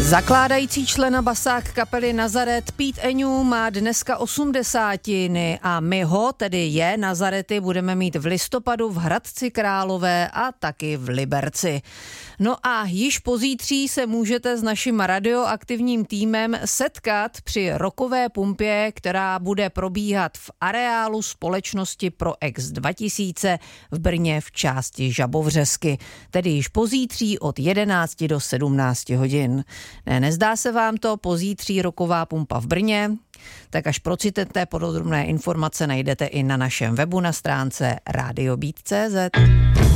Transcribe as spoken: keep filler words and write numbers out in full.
Zakládající člena basák kapely Nazaret Pete Eňu má dneska osmdesátiny a my ho, tedy je Nazarety, budeme mít v listopadu v Hradci Králové a taky v Liberci. No a již pozítří se můžete s naším radioaktivním týmem setkat při rockové pumpě, která bude probíhat v areálu společnosti ProEx dva tisíce v Brně v části Žabovřesky, tedy již pozítří od jedenácti do sedmnácti hodin. Ne, nezdá se vám to, pozítří roková pumpa v Brně? Tak až procitete, podrobné informace najdete i na našem webu na stránce rádio beat tečka cé zet.